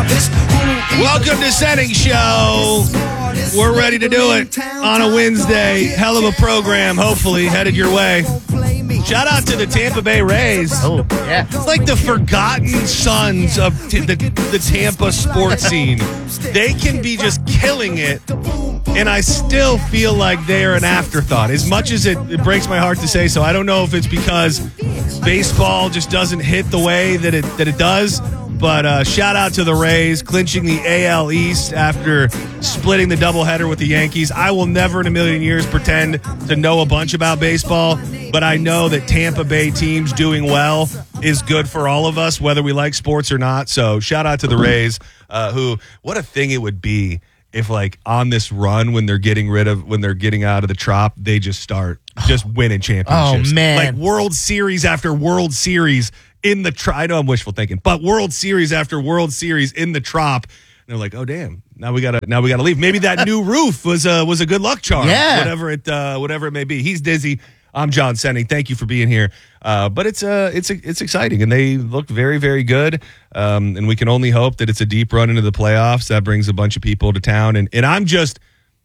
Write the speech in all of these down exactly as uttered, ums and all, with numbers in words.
Welcome to Setting Show. We're ready to do it on a Wednesday. Hell of a program, hopefully, headed your way. Shout out to the Tampa Bay Rays. Oh, yeah. It's like the forgotten sons of t- the, the Tampa sports scene. They can be just killing it, and I still feel like they are an afterthought. As much as it, it breaks my heart to say so, I don't know if it's because baseball just doesn't hit the way that it that it does. But uh, shout out to the Rays clinching the A L East after splitting the doubleheader with the Yankees. I will never in a million years pretend to know a bunch about baseball, but I know that Tampa Bay teams doing well is good for all of us, whether we like sports or not. So shout out to the Rays, uh, who, what a thing it would be if, like, on this run when they're getting rid of, when they're getting out of the Trop, they just start just winning championships. Oh, man. Like World Series after World Series in the Trop. I know I'm wishful thinking, but World Series after World Series in the Trop. And they're like, oh damn! Now we gotta, now we gotta leave. Maybe that new roof was a was a good luck charm. Yeah, whatever it uh, whatever it may be. He's Dizzy. I'm John Senning. Thank you for being here. Uh, but it's uh it's it's exciting, and they look very very good. Um, and we can only hope that it's a deep run into the playoffs. That brings a bunch of people to town, and and I'm just,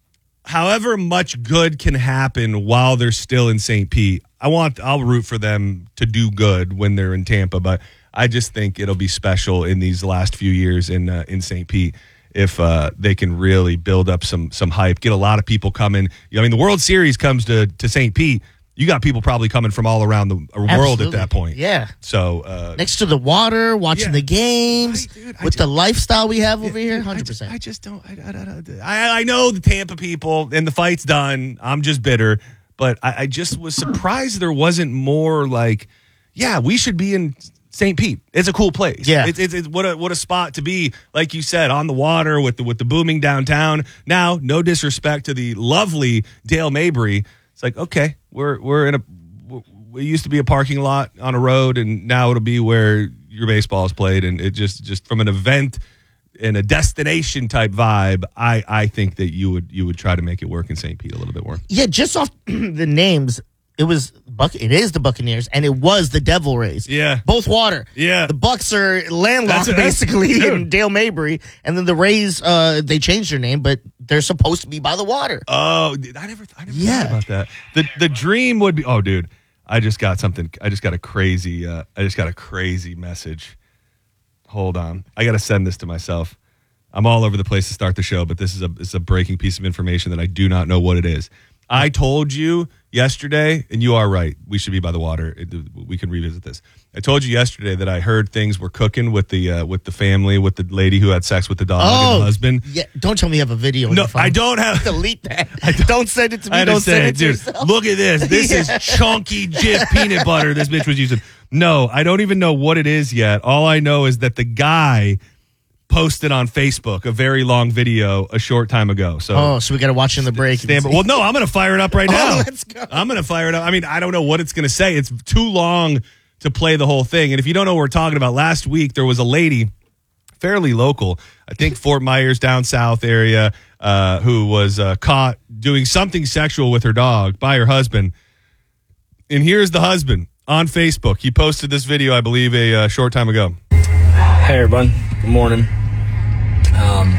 however much good can happen while they're still in Saint Pete. I want, I'll root for them to do good when they're in Tampa, but I just think it'll be special in these last few years in uh, in Saint Pete if uh, they can really build up some some hype, get a lot of people coming. I mean, the World Series comes to to Saint Pete. You got people probably coming from all around the world Absolutely. at that point. Yeah. So uh, next to the water, watching yeah. the games, I, dude, I with just, the lifestyle we have yeah, over here, dude, one hundred I just, percent. I just don't. I, I, I, I know the Tampa people, and the fight's done. I'm just bitter. But I, I just was surprised there wasn't more like, yeah, we should be in Saint Pete. It's a cool place. Yeah, it's, it's, it's what a what a spot to be. Like you said, on the water with the with the booming downtown. Now, no disrespect to the lovely Dale Mabry. It's like, okay, we're we're in a. It used to be a parking lot on a road, and now it'll be where your baseball is played. And it just just from an event and a destination type vibe, I, I think that you would you would try to make it work in Saint Pete a little bit more. Yeah, just off the names, it was Buck. It is the Buccaneers, and it was the Devil Rays. Yeah, both water. Yeah, the Bucks are landlocked that's, basically that's, in Dale Mabry, and then the Rays. Uh, they changed their name, but they're supposed to be by the water. Oh, I never, I never yeah. thought about that. The the dream would be. Oh, dude, I just got something. I just got a crazy. Uh, I just got a crazy message. Hold on, I got to send this to myself. I'm all over the place to start the show, but this is a this is a breaking piece of information that I do not know what it is. I told you yesterday, and you are right. We should be by the water. It, we can revisit this. I told you yesterday that I heard things were cooking with the uh, with the family, with the lady who had sex with the dog oh, and the husband. Yeah, don't tell me you have a video. No, I don't have. Delete that. Don't, don't send it to me. I don't send it, to dude. yourself. Look at this. This yeah. is chunky Jif peanut butter. This bitch was using. No, I don't even know what it is yet. All I know is that the guy posted on Facebook a very long video a short time ago. So oh, so we got to watch in the break. Stand, well, no, I'm going to fire it up right now. Oh, let's go. I'm going to fire it up. I mean, I don't know what it's going to say. It's too long to play the whole thing. And if you don't know what we're talking about, last week there was a lady, fairly local, I think Fort Myers down south area, uh, who was uh, caught doing something sexual with her dog by her husband. And here's the husband on Facebook. He posted this video, I believe, a uh, short time ago. Hey, everyone. Good morning. Um,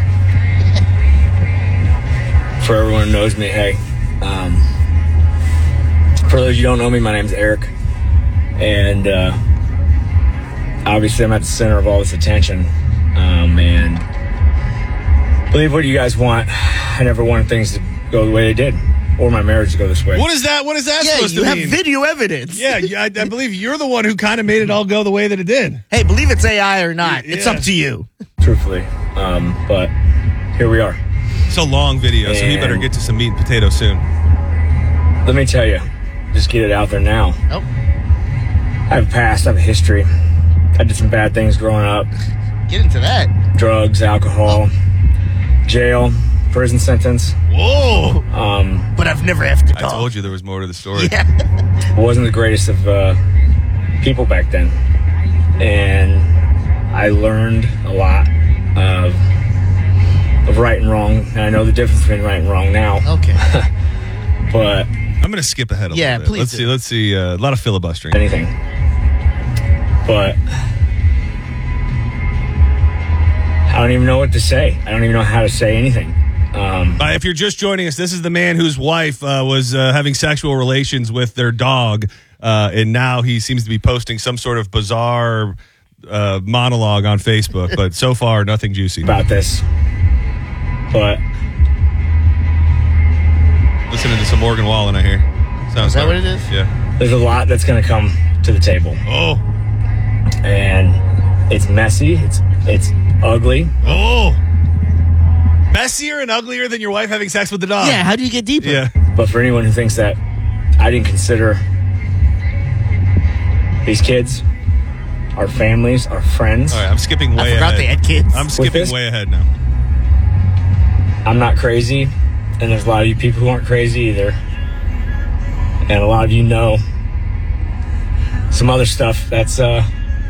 for everyone who knows me, hey. Um, for those who don't know me, my name's Eric. And uh, obviously I'm at the center of all this attention. Um, and believe what you guys want. I never wanted things to go the way they did. Or my marriage to go this way. What is that? What is that yeah, supposed you to have mean? video evidence. Yeah, I, I believe you're the one who kind of made it all go the way that it did. Hey, believe it's A I or not. Yeah. It's up to you. Truthfully. Um, but here we are. It's a long video, and so you better get to some meat and potatoes soon. Let me tell you, just get it out there now. Nope. I have a past, I have a history. I did some bad things growing up. Get into that. Drugs, alcohol, jail, prison sentence. Whoa! Um, but I've never effed a dog. I told you there was more to the story. Yeah. Wasn't the greatest of uh, people back then. And I learned a lot of, of right and wrong. And I know the difference between right and wrong now. Okay. But I'm going to skip ahead a yeah, little bit. Please let's do. see. Let's see. Uh, a lot of filibustering. Anything. But I don't even know what to say. I don't even know how to say anything. Um, Uh, if you're just joining us, this is the man whose wife uh, was uh, having sexual relations with their dog, uh, and now he seems to be posting some sort of bizarre uh, monologue on Facebook. But so far, nothing juicy. about this, but Listening to some Morgan Wallen, I hear. Sounds Is that like- what it is? Yeah. there's a lot that's going to come to the table, Oh. and it's messy. It's it's ugly. Oh. Messier and uglier than your wife having sex with the dog. Yeah, how do you get deeper? Yeah. But for anyone who thinks that I didn't consider these kids, our families, our friends, All right, I'm skipping way I forgot ahead. they had kids. I'm skipping this- way ahead now. I'm not crazy, and there's a lot of you people who aren't crazy either, and a lot of you know some other stuff that's uh,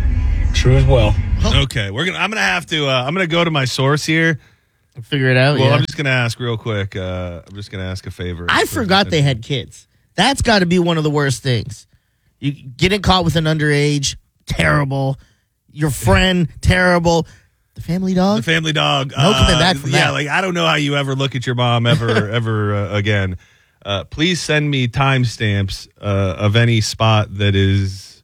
true as well. Okay, we're gonna. I'm gonna have to. Uh, I'm gonna go to my source here. Figure it out. Well, yeah. I'm just gonna ask real quick. Uh, I'm just gonna ask a favor. I forgot they had kids. That's got to be one of the worst things. You getting caught with an underage, terrible. Your friend, terrible. The family dog. the family dog. No coming back from yeah, that. like I don't know how you ever look at your mom ever ever uh, again. Uh, please send me timestamps uh, of any spot that is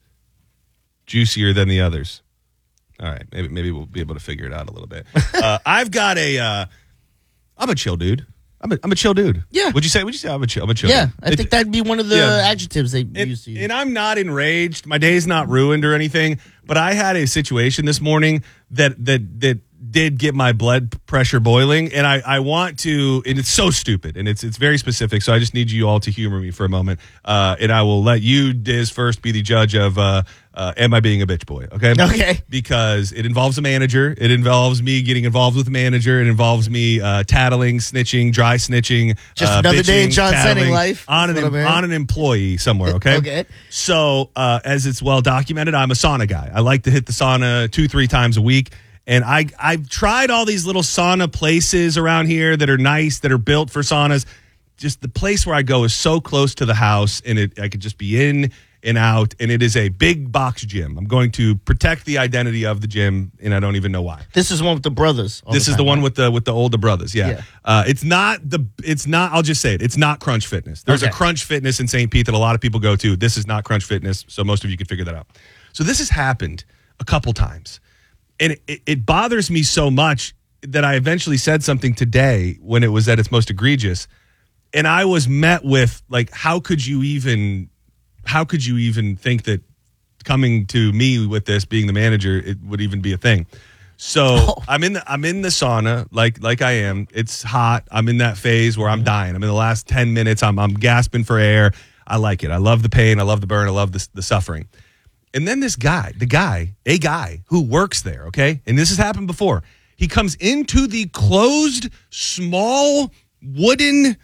juicier than the others. All right, maybe maybe we'll be able to figure it out a little bit. Uh, I've got a. Uh, I'm a chill dude. I'm a, I'm a chill dude. Yeah. Would you say? Would you say I'm a chill? I'm a chill. yeah, dude. I It- think that'd be one of the yeah. adjectives they And, used to use. and I'm not enraged. My day's not ruined or anything. But I had a situation this morning that that that did get my blood pressure boiling, and I, I want to. And it's so stupid, and it's it's very specific. So I just need you all to humor me for a moment, uh, and I will let you, Diz, first be the judge of uh, uh, am I being a bitch boy? Okay. Okay. Because it involves a manager. It involves me getting involved with a manager. It involves me uh, tattling, snitching, dry snitching. Just uh, another day in bitching, John tattling Senning life. on an That's what I'm hearing. on an employee somewhere. Okay. Okay. So, uh, as it's well documented, I'm a sauna guy. I like to hit the sauna two, three times a week. And I, I've tried all these little sauna places around here that are nice, that are built for saunas. Just the place where I go is so close to the house, and it, I could just be in and out. And it is a big box gym. I'm going to protect the identity of the gym, and I don't even know why. This is one with the brothers. all This the is time, the one right? with the with the older brothers. Yeah, Yeah. Uh, it's not the. It's not. I'll just say it. It's not Crunch Fitness. There's a Okay. Crunch Fitness in Saint Pete that a lot of people go to. This is not Crunch Fitness, so most of you could figure that out. So this has happened a couple times, and it, it bothers me so much that I eventually said something today when it was at its most egregious, and I was met with like, how could you even, how could you even think that coming to me with this, being the manager, it would even be a thing? So Oh. I'm in the I'm in the sauna like like I am. It's hot. I'm in that phase where I'm dying. I'm in the last ten minutes. I'm I'm gasping for air. I like it. I love the pain. I love the burn. I love the the suffering. And then this guy, the guy, a guy who works there, okay? And this has happened before. He comes into the closed, small, wooden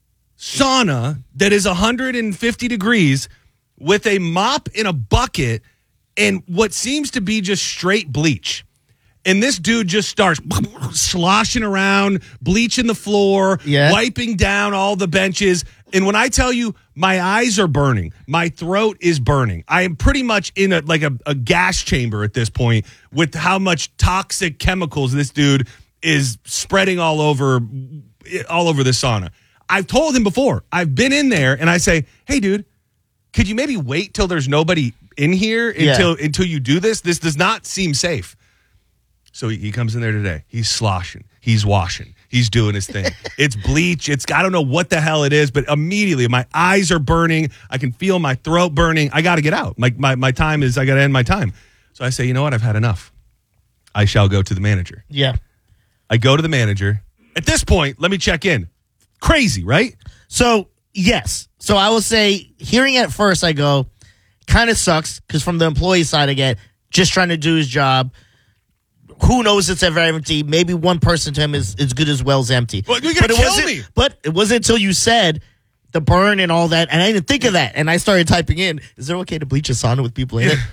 sauna that is one hundred fifty degrees with a mop and a bucket and what seems to be just straight bleach. And this dude just starts sloshing around, bleaching the floor, Yeah. wiping down all the benches. And when I tell you, my eyes are burning, my throat is burning. I am pretty much in a like a, a gas chamber at this point with how much toxic chemicals this dude is spreading all over, all over this sauna. I've told him before. I've been in there, and I say, "Hey, dude, could you maybe wait till there's nobody in here Yeah. until until you do this? This does not seem safe." So he, he comes in there today. He's sloshing. He's washing. He's doing his thing. It's bleach. It's I don't know what the hell it is, but immediately my eyes are burning. I can feel my throat burning. I got to get out. My, my my time is I got to end my time. So I say, you know what? I've had enough. I shall go to the manager. Yeah. I go to the manager. At this point, let me check in. Crazy, right? So, yes. So I will say, hearing it at first, I go, kind of sucks, because from the employee side, I get just trying to do his job. Who knows it's ever empty? Maybe one person to him is as good as well's empty. Well, you're gonna but it kill wasn't, me. But it wasn't until you said the burn and all that, and I didn't think of that. And I started typing in, is it okay to bleach a sauna with people in it?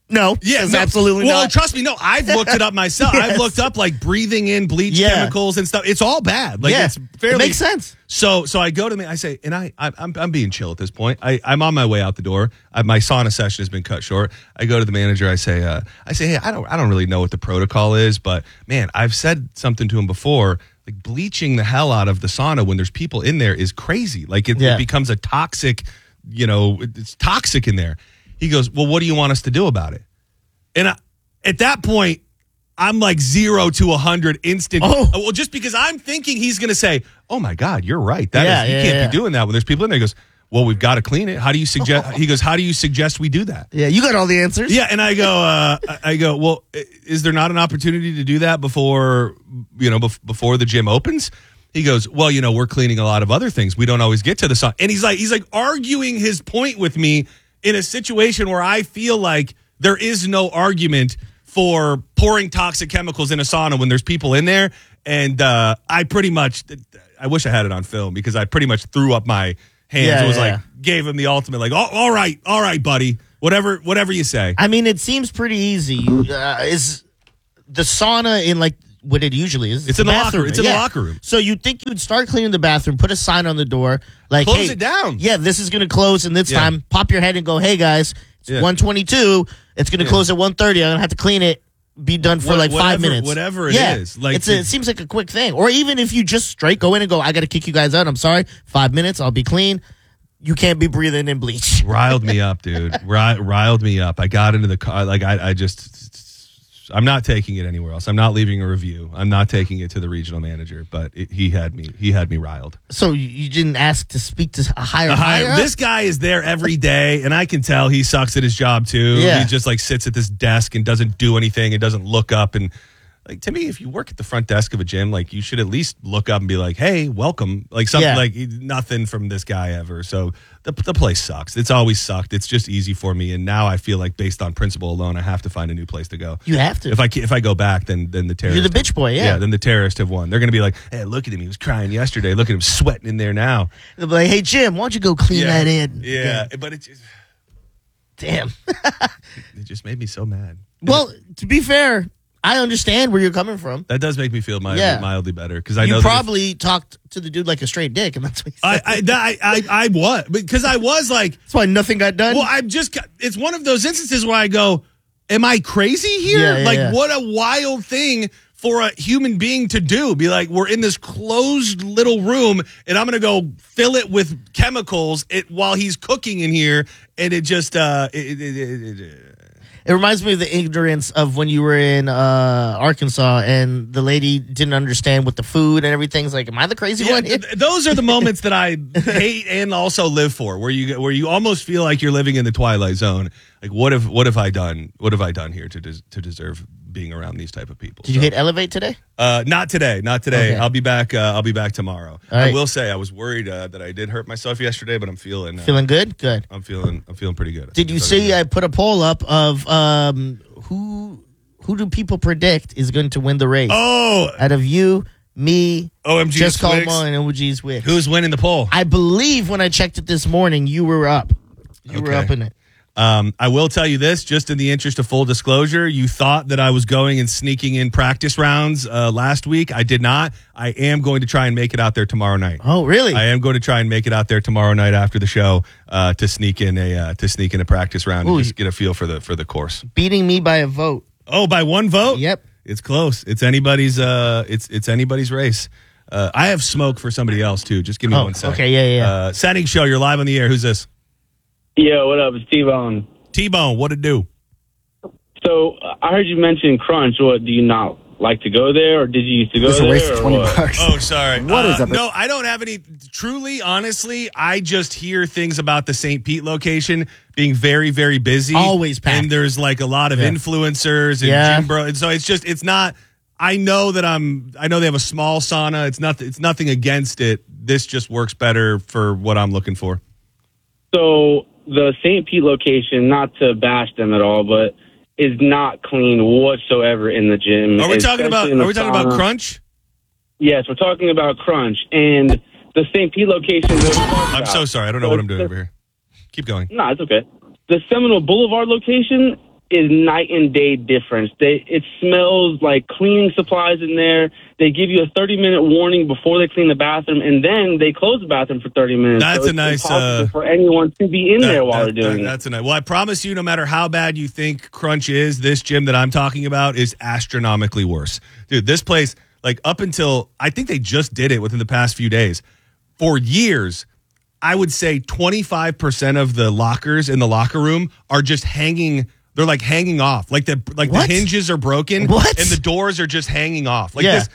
No. Yeah, says no. absolutely well, not. trust me, no. I've looked it up myself. Yes. I've looked up like breathing in bleach Yeah. chemicals and stuff. It's all bad. Like yeah, it's fairly it makes sense. So, so I go to me. I say, and I, I I'm, I'm being chill at this point. I, I'm on my way out the door. I, my sauna session has been cut short. I go to the manager. I say, uh, I say, hey, I don't, I don't really know what the protocol is, but man, I've said something to him before. Like bleaching the hell out of the sauna when there's people in there is crazy. Like it, Yeah. it becomes a toxic, you know, it's toxic in there. He goes, well, what do you want us to do about it? And I, at that point, I'm like zero to a hundred instant. Oh. Well, just because I'm thinking he's going to say, "Oh my God, you're right. That Yeah, is, you yeah, can't yeah. be doing that when there's people in there." He goes, "Well, we've got to clean it. How do you suggest?" He goes, "How do you suggest we do that?" Yeah, you got all the answers. Yeah, and I go, uh, I- I go, "Well, i- is there not an opportunity to do that before you know bef- before the gym opens?" He goes, "Well, you know, we're cleaning a lot of other things. We don't always get to the sun." And he's like, he's like arguing his point with me in a situation where I feel like there is no argument for pouring toxic chemicals in a sauna when there's people in there. And uh, I pretty much, I wish I had it on film because I pretty much threw up my hands. Yeah, It was yeah, like, yeah. gave him the ultimate, like, oh, all right, all right, buddy. Whatever, whatever you say. I mean, it seems pretty easy. Uh, is the sauna in like what it usually is? It's in the bathroom. locker- it's in the locker room. So you'd think you'd start cleaning the bathroom, put a sign on the door, like, Close hey, it down. Yeah, this is going to close in this Yeah. time. Pop your head and go, hey guys, it's Yeah. one twenty-two. It's going to Yeah. close at one thirty. I'm going to have to clean it. Be done for What- like five whatever- minutes. whatever it yeah. is. Like it's a, the- it seems like a quick thing. Or even if you just straight go in and go, I got to kick you guys out. I'm sorry. Five minutes. I'll be clean. You can't be breathing in bleach. Riled me up, dude. Ri- riled me up. I got into the car. Like, I, I just, I'm not taking it anywhere else. I'm not leaving a review. I'm not taking it to the regional manager, but it, he had me, he had me riled. So you- you didn't ask to speak to a higher, The higher- higher up? this guy is there every day, and I can tell he sucks at his job too. Yeah. He just like sits at this desk and doesn't do anything and doesn't look up. And like to me, if you work at the front desk of a gym, like you should at least look up and be like, "Hey, welcome." Like something Yeah. like nothing from this guy ever. So the the place sucks. It's always sucked. It's just easy for me, and now I feel like based on principle alone, I have to find a new place to go. You have to. If I ca- if I go back, then then the terrorists. You're the bitch boy, yeah. Yeah, then the terrorists have won. They're going to be like, "Hey, look at him. He was crying yesterday. Look at him sweating in there now." They'll be like, hey, Jim, why don't you go clean Yeah, that in? yeah. But it just, Damn. it just made me so mad. Well, to be fair, I understand where you're coming from. That does make me feel mildly, Yeah. mildly better because I know You that if- probably talked to the dude like a straight dick, and that's what he I said. I, that- I I I was because I was like, That's why nothing got done. well, I'm just. It's one of those instances where I go, "Am I crazy here? Yeah, yeah, like, yeah. what a wild thing for a human being to do. Be like, we're in this closed little room, and I'm gonna go fill it with chemicals it, while he's cooking in here, and it just uh, it, it, it, it, it, It reminds me of the ignorance of when you were in uh, Arkansas and the lady didn't understand with the food and everything's like, am I the crazy Yeah, one here? th- those are the moments that I hate and also live for, where you where you almost feel like you're living in the Twilight Zone. Like, what have what have I done? What have I done here to des- to deserve being around these type of people? Did you So, hit Elevate today? Uh, not today. Not today. Okay. I'll be back. Uh, I'll be back tomorrow. All I right. will say I was worried uh, that I did hurt myself yesterday, but I'm feeling. Uh, Feeling good? Good. I'm feeling. I'm feeling pretty good. Did you It's other see than I put a poll up of um, who who do people predict is going to win the race? that. Oh, Out of you, me, O M G Just Call Swigs. Mine, and O G's Wix. Who's winning the poll? I believe when I checked it this morning, you were up. You were Okay. up in it. Um, I will tell you this, just in the interest of full disclosure, you thought that I was going and sneaking in practice rounds uh, last week. I did not. I am going to try and make it out there tomorrow night. Oh, really? I am going to try and make it out there tomorrow night after the show uh, to sneak in a uh, to sneak in a practice round Ooh, and just get a feel for the for the course. Beating me by a vote. Oh, by one vote? Yep. It's close. It's anybody's. Uh, it's it's anybody's race. Uh, I have smoke for somebody else too. Just give me Oh, one second. okay, yeah, yeah. Uh, Setting show. You're live on the air. Who's this? Yo, what up? It's T-Bone. T-Bone. What it do? So uh, I heard you mention Crunch. What, do you not like to go there, or did you used to go It's a there? waste or of twenty what? bucks. Oh, sorry. What uh, is up? No, I don't have any. Truly, honestly, I just hear things about the Saint Pete location being very, very busy. Always packed. And there's like a lot of Yeah. influencers and Yeah. gym bro. And so it's just, it's not, I know that I'm, I know they have a small sauna. It's not, it's nothing against it. This just works better for what I'm looking for. So the Saint Pete location, not to bash them at all, but is not clean whatsoever in the gym. Are we talking about, especially in the are we talking about sauna. Crunch? Yes, we're talking about Crunch. And the Saint Pete location. I'm so sorry. I don't know what I'm doing over here. Keep going. No, it's okay. The Seminole Boulevard location is night and day difference. They, it smells like cleaning supplies in there. They give you a thirty minute warning before they clean the bathroom, and then they close the bathroom for thirty minutes. That's so a nice impossible uh, for anyone to be in that, there while that, they're doing that, it. That's a nice. Well, I promise you, no matter how bad you think Crunch is, this gym that I'm talking about is astronomically worse, dude. This place, like up until I think they just did it within the past few days, for years. I would say twenty-five percent of the lockers in the locker room are just hanging. They're like hanging off. Like the like What? the hinges are broken. What? And the doors are just hanging off. Like Yeah. this.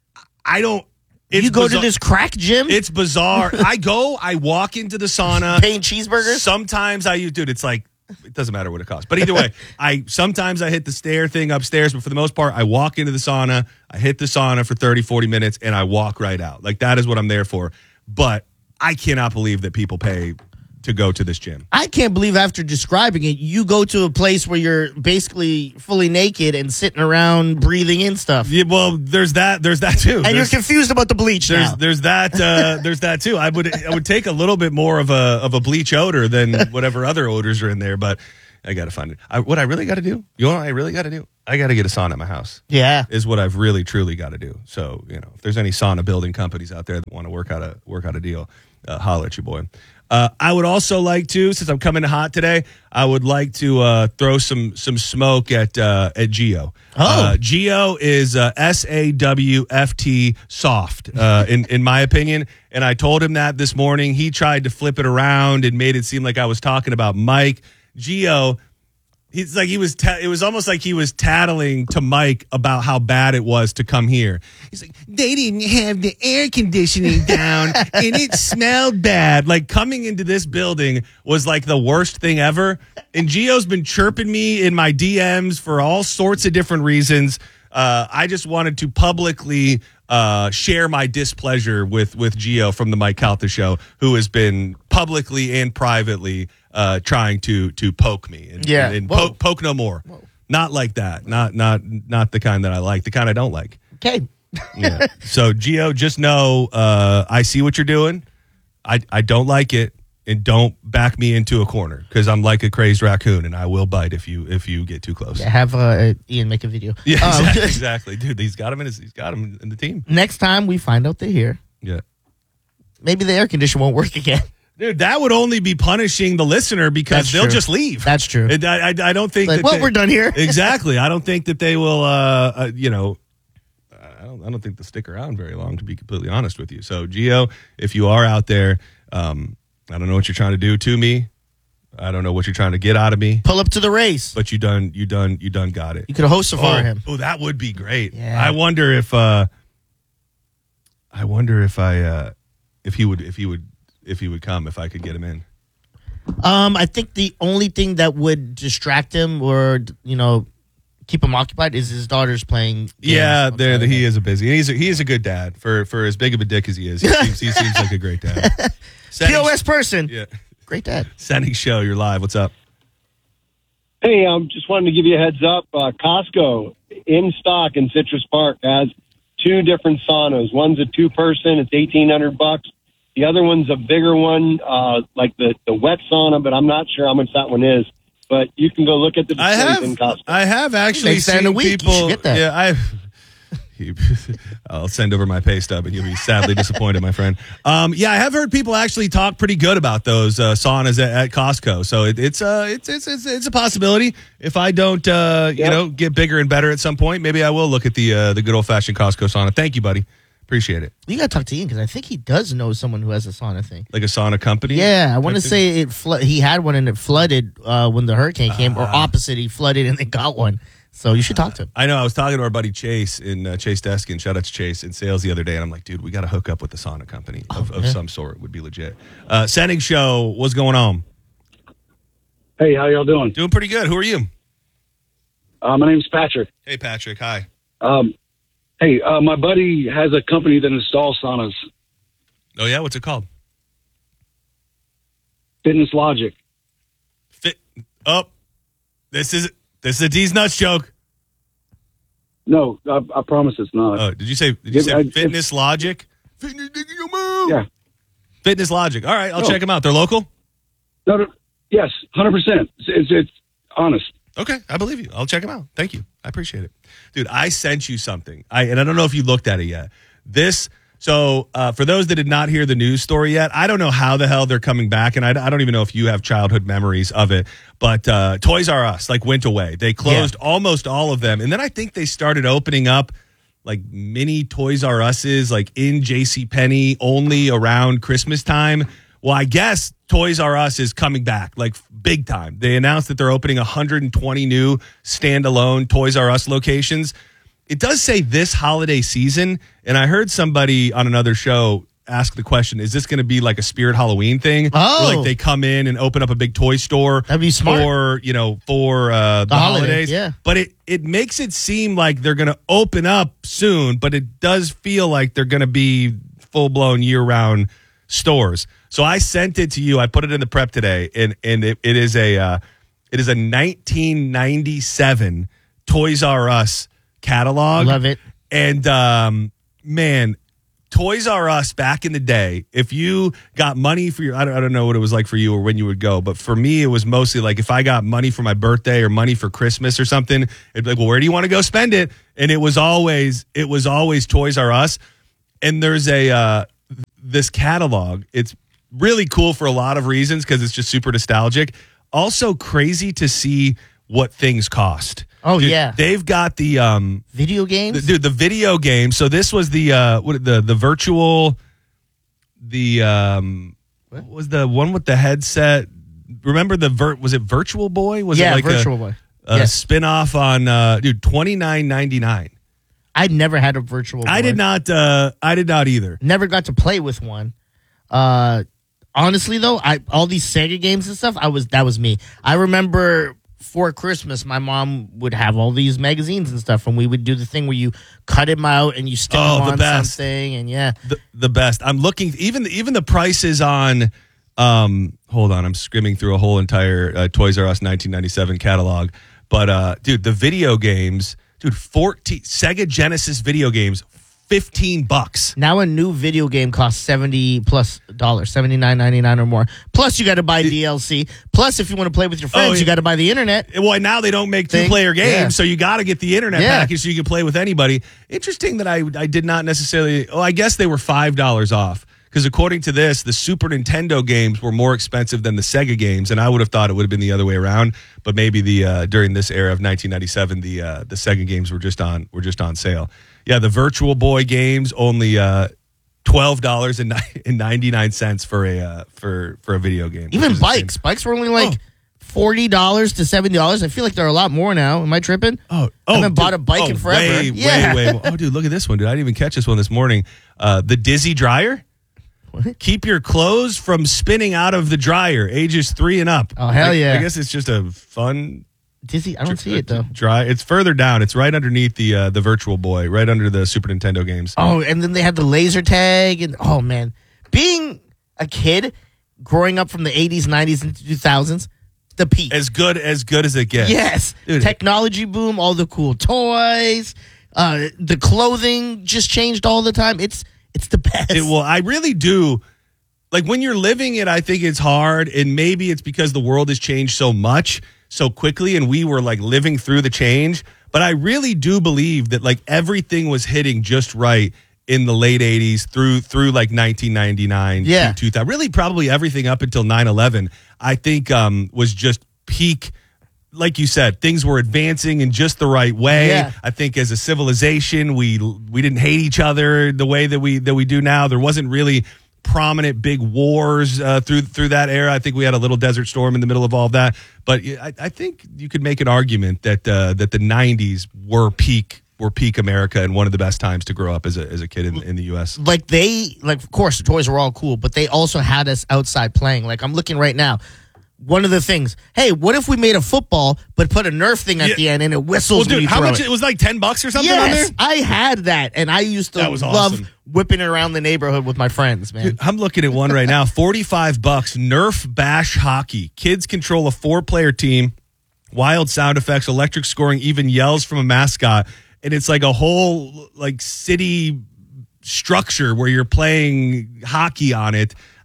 I don't. It's You go bizarre. to this crack gym? It's bizarre. I go. I walk into the sauna. Paying cheeseburgers? Sometimes I use, dude. It's like it doesn't matter what it costs. But either way, I sometimes I hit the stair thing upstairs. But for the most part, I walk into the sauna. I hit the sauna for thirty, forty minutes, and I walk right out. Like that is what I'm there for. But I cannot believe that people pay to go to this gym. I can't believe after describing it, you go to a place where you're basically fully naked and sitting around breathing in stuff. Yeah, well, there's that. There's that too. And There's- you're confused about the bleach There's now. there's that uh, there's that too. I would I would take a little bit more of a of a bleach odor than whatever other odors are in there, but I got to find it. I, what I really got to do, you know what I really got to do? I got to get a sauna at my house. Yeah. Is what I've really truly got to do. So, you know, if there's any sauna building companies out there that want to work out a work out a deal, uh, holler at you, boy. Uh, I would also like to, since I'm coming hot today, I would like to uh, throw some some smoke at uh, at Geo. Oh. Uh, Geo is uh, S A W F T soft, uh, in in my opinion. And I told him that this morning. He tried to flip it around and made it seem like I was talking about Mike. Geo, he's like he was. Ta- it was almost like he was tattling to Mike about how bad it was to come here. He's like, they didn't have the air conditioning down, and it smelled bad. Like coming into this building was like the worst thing ever. And Gio's been chirping me in my D Ms for all sorts of different reasons. Uh, I just wanted to publicly uh, share my displeasure with with Gio from the Mike Calta Show, who has been publicly and privately uh, trying to to poke me. And, Yeah. and, and Whoa. poke, poke no more. Not like that. Not not not the kind that I like. The kind I don't like. Okay. Yeah. So Gio, just know uh, I see what you're doing. I I don't like it, and don't back me into a corner because I'm like a crazed raccoon, and I will bite if you if you get too close. Yeah, have uh, Ian make a video. Yeah, Um, exactly, exactly, dude. He's got him in his. He's got him in the team. Next time we find out they're here, Yeah, maybe the air conditioner won't work again. dude. That would only be punishing the listener because That's they'll true. just leave. That's true. And I, I I don't think Like, that well, they- we're done here. Exactly. I don't think that they will. Uh, uh you know. I don't, I don't think they'll stick around very long, to be completely honest with you. So, Gio, if you are out there, um, I don't know what you're trying to do to me. I don't know what you're trying to get out of me, Pull up to the race. but you done, you done, you done got it. You could host for Oh, him. oh, that would be great. Yeah. I wonder if, uh, I wonder if I, uh, if he would, if he would, if he would come, if I could get him in. Um, I think the only thing that would distract him or you know keep him occupied is his daughter's playing. games Yeah, on there Saturday. he is a busy. He's a, he is a good dad for for as big of a dick as he is. He seems, he seems like a great dad. P Sending- O S person. Yeah. Great dad. Sending show, you're live. What's up? Hey, um, just wanted to give you a heads up. Uh, Costco in stock in Citrus Park has two different saunas. One's a two-person; it's eighteen hundred bucks. The other one's a bigger one, uh, like the the wet sauna, but I'm not sure how much that one is. But you can go look at the I displays in have Costco. I have actually Makes that in seen a week. You people. should get that. Yeah, I. I'll send over my pay stub, and you'll be sadly disappointed, my friend. Um, yeah, I have heard people actually talk pretty good about those uh, saunas at, at Costco. So it, it's uh, it's, it's it's it's a possibility. If I don't, uh, you Yep. know, get bigger and better at some point, maybe I will look at the uh, the good old fashioned Costco sauna. Thank you, buddy. Appreciate it. You gotta talk to Ian because I think he does know someone who has a sauna thing. Like a sauna company. Yeah, I want to Type thing? say it. Flo- he had one and it flooded uh, when the hurricane came, or opposite, he flooded and they got one. So you should talk to him. I know. I was talking to our buddy Chase in uh, Chase Deskin. Shout out to Chase in sales the other day, and I'm like, dude, we got to hook up with the sauna company of, of yeah. some sort. Would be legit. Uh, Sending show. What's going on? Hey, how y'all doing? Doing pretty good. Who are you? Uh, my name's Patrick. Hey, Patrick. Hi. Um, hey, uh, my buddy has a company that installs saunas, Oh yeah. What's it called? Fitness Logic. Fit up. This is this is a D's nuts joke. No, I, I promise it's not. Oh, did you say? Did you Yeah, say I- Fitness Logic? Fitness move. Yeah. Fitness Logic. All right, I'll No. check them out. They're local. No, no, yes, one hundred percent. It's, it's, it's honest. Okay, I believe you. I'll check them out. Thank you. I appreciate it. Dude, I sent you something. I and I don't know if you looked at it yet. This, so uh, for those that did not hear the news story yet, I don't know how the hell they're coming back, and I, I don't even know if you have childhood memories of it, but uh, Toys R Us, like, went away. They closed yeah. almost all of them, and then I think they started opening up, like, mini Toys R Us's, like, in JCPenney, only around Christmas time. Well, I guess Toys R Us is coming back, like, big time. They announced that they're opening one hundred twenty new standalone Toys R Us locations. It does say this holiday season, and I heard somebody on another show ask the question, is this going to be like a Spirit Halloween thing? Oh. Where, like, they come in and open up a big toy store. That'd be smart. For, you know, for uh, the, the holidays. holidays. Yeah. But it, it makes it seem like they're going to open up soon, but it does feel like they're going to be full-blown year-round stores. So I sent it to you. I put it in the prep today, and and it, it is a uh, it is a nineteen ninety-seven Toys R Us catalog. Love it. And um, man, Toys R Us back in the day, if you got money for your, I don't, I don't know what it was like for you or when you would go, but for me, it was mostly like if I got money for my birthday or money for Christmas or something, it'd be like, well, where do you want to go spend it? And it was always, it was always Toys R Us. And there's a, uh, this catalog. It's really cool for a lot of reasons because it's just super nostalgic. Also crazy to see what things cost. Oh, Dude, yeah. They've got the um video games. the, dude, the video game. So this was the uh what the the virtual the um what was the one with the headset? Remember the vir- was it Virtual Boy? Was yeah, it like Virtual a, Boy. a Yeah. spin-off on uh dude twenty-nine ninety-nine. I never had a Virtual Boy. I did not uh I did not either. Never got to play with one. Uh honestly though, I all these Sega games and stuff, I was that was me. I remember for Christmas, my mom would have all these magazines and stuff, and we would do the thing where you cut them out and you stick Oh, them the on best. something, and yeah. The, the best. I'm looking even even the prices on um hold on, I'm skimming through a whole entire uh, Toys R Us nineteen ninety-seven catalog. But uh dude, the video games, dude, fourteen Sega Genesis video games, fifteen bucks. Now a new video game costs seventy plus dollars, seventy nine ninety nine or more. Plus you got to buy D L C. Plus if you want to play with your friends, Oh, yeah. you got to buy the internet. Well, now they don't make Thing. two-player games, Yeah. so you got to get the internet Yeah. package so you can play with anybody. Interesting that I I did not necessarily. Oh, I guess they were five dollars off because according to this, the Super Nintendo games were more expensive than the Sega games, and I would have thought it would have been the other way around. But maybe the uh, during this era of nineteen ninety-seven, the uh, the Sega games were just on were just on sale. Yeah, the Virtual Boy games only uh, twelve dollars and ninety nine cents for a uh, for for a video game. Even which is bikes. insane. Bikes were only like Oh. forty dollars to seventy dollars. I feel like they're a lot more now. Am I tripping? Oh, oh, I haven't dude. bought a bike oh, in forever. Way, Yeah. way, way. more. Oh, dude, look at this one, dude. I didn't even catch this one this morning. Uh, the Dizzy Dryer. What? Keep your clothes from spinning out of the dryer. Ages three and up. Oh, hell I- yeah. I guess it's just a fun Dizzy, I don't see it though. dry. It's further down. It's right underneath the uh, the Virtual Boy, right under the Super Nintendo games. Oh, and then they had the laser tag, and oh man, being a kid, growing up from the eighties, nineties, and two thousands, the peak. As good as good as it gets. Yes, Dude. technology boom, all the cool toys, uh, the clothing just changed all the time. It's it's the best. It will. I really do. Like when you're living it, I think it's hard, and maybe it's because the world has changed so much so quickly, and we were like living through the change. But I really do believe that like everything was hitting just right in the late eighties through through like nineteen ninety-nine, Yeah. to two thousand. Really, probably everything up until nine eleven. I think um, was just peak. Like you said, things were advancing in just the right way. Yeah. I think as a civilization, we we didn't hate each other the way that we that we do now. There wasn't really prominent big wars uh, through through that era. I think we had a little Desert Storm in the middle of all of that. But I, I think you could make an argument that uh, that the nineties were peak were peak America and one of the best times to grow up as a as a kid in, in the U S. like they like of course the toys were all cool, but they also had us outside playing. Like I'm looking right now. One of the things, hey, what if we made a football but put a Nerf thing at Yeah. the end and it Well, whistles when dude, you how throw much? it? It was like ten bucks or something on there. Yes, I had that, and I used to That was love awesome. whipping it around the neighborhood with my friends, man. Dude, I'm looking at one right now. forty-five bucks. Nerf Bash Hockey. Kids control a four-player team. Wild sound effects, electric scoring, even yells from a mascot. And it's like a whole like city structure where you're playing hockey on it.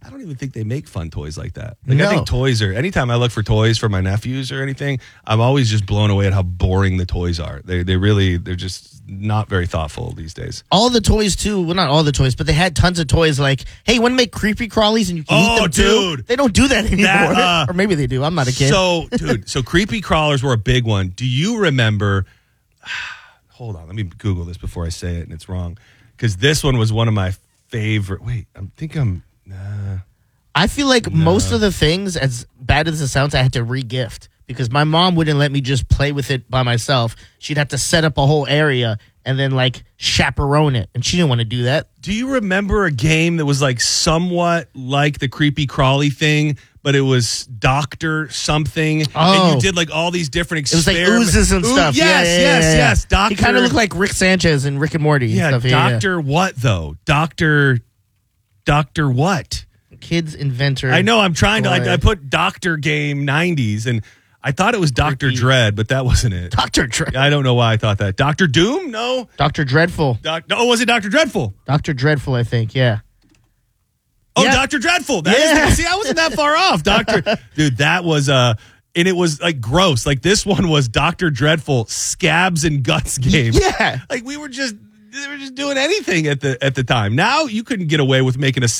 I don't even think they make fun toys like that. Like No. I think toys are. Anytime I look for toys for my nephews or anything, I'm always just blown away at how boring the toys are. They they really they're just not very thoughtful these days. All the toys too. Well, not all the toys, but they had tons of toys. Like, hey, want to make creepy crawlies and you can Oh, eat them too? dude. They don't do that anymore, That, uh, or maybe they do. I'm not a kid. So, dude, so creepy crawlers were a big one. Do you remember? Hold on, let me Google this before I say it and it's wrong, because this one was one of my favorite. Wait, I think I'm. Nah. I feel like most of the things, as bad as it sounds, I had to re-gift because my mom wouldn't let me just play with it by myself. She'd have to set up a whole area and then like chaperone it, and she didn't want to do that. Do you remember a game that was like somewhat like the creepy crawly thing, but it was Doctor something, and Oh. you did like all these different It was like experiments. oozes and Ooh, stuff. Yes, yeah, yeah, yes, yeah, yeah. yes. Doctor. He kind of looked like Rick Sanchez in Rick and Morty. yeah, and stuff. Yeah, yeah. Doctor what though? Doctor, Doctor what? Kids inventor. I know. I'm trying to. Boy. I, I put Doctor Game nineties, and I thought it was Doctor Creepy. Dread, but that wasn't it. Doctor Dread. I don't know why I thought that. Doctor Doom? No. Doctor Dreadful. Doc, no, was it Doctor Dreadful? Doctor Dreadful, I think. Yeah. Oh, Yeah. Doctor Dreadful. That is Yeah. the- see, I wasn't that far off. Doctor Dude, that was uh and it was like gross. Like this one was Doctor Dreadful Scabs and Guts game. Yeah. Like we were just they were just doing anything at the at the time. Now you couldn't get away with making a